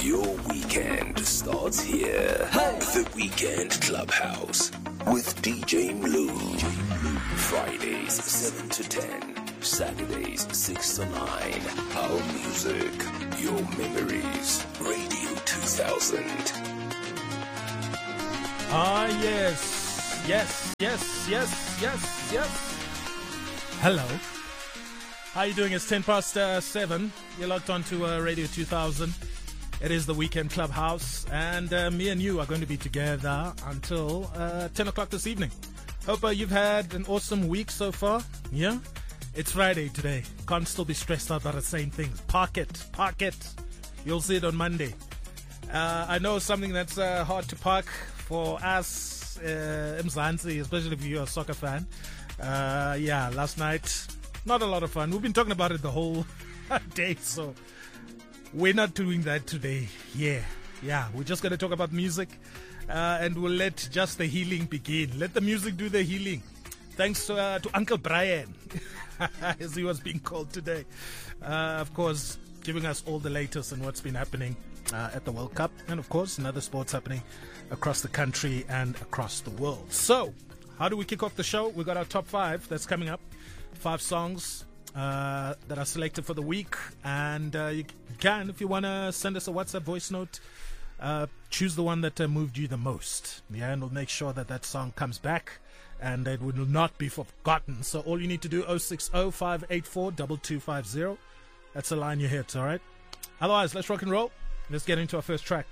Your weekend starts here. Hey. The Weekend Clubhouse with DJ Mlu. Fridays 7 to 10. Saturdays 6 to 9. Our music, your memories. Radio 2000. Ah, yes. Hello. How you doing? It's 10 past 7. You're locked on to Radio 2000. It is the Weekend Clubhouse, and me and you are going to be together until 10 o'clock this evening. Hope you've had an awesome week so far. Yeah? It's Friday today. Can't still be stressed out about the same things. Park it. You'll see it on Monday. I know something that's hard to park for us, Mzansi, especially if you're a soccer fan. Last night, not a lot of fun. We've been talking about it the whole day, so we're not doing that today. Yeah, we're just going to talk about music, and we'll let just the healing begin. Let the music do the healing. Thanks to Uncle Brian, as he was being called today. Of course, giving us all the latest and what's been happening at the World Cup, and of course, another sports happening across the country and across the world. So, how do we kick off the show? We've got our top 5 that's coming up. 5 songs that are selected for the week, and you can, if you want to send us a WhatsApp voice note, choose the one that moved you the most, and we'll make sure that song comes back and it will not be forgotten. So all you need to do, 060-584-2250. That's the line you hit. All right, otherwise, let's rock and roll. Let's get into our first track.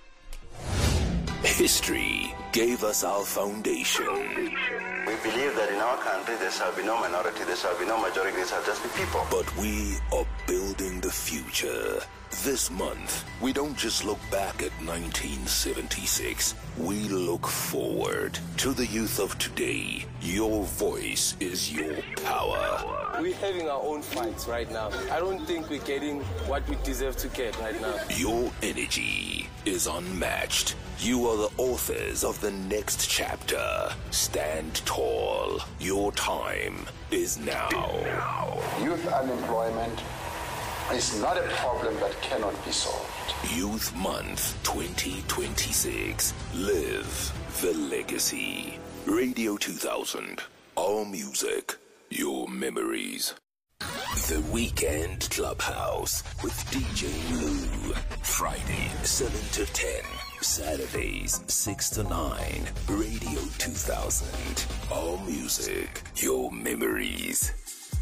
History gave us our foundation. We believe that in our country there shall be no minority, there shall be no majority, there shall just be people. But we are building the future. This month, we don't just look back at 1976. We look forward to the youth of today. Your voice is your power. We're having our own fights right now. I don't think we're getting what we deserve to get right now. Your energy is unmatched. You are the authors of the next chapter. Stand tall. Your time is now. Youth unemployment is not a problem that cannot be solved. Youth Month 2026. Live the legacy. Radio 2000. Our music, your memories. The Weekend Clubhouse with DJ Mlu. Friday 7 to 10. Saturdays 6 to 9. Radio 2000. Our music, your memories.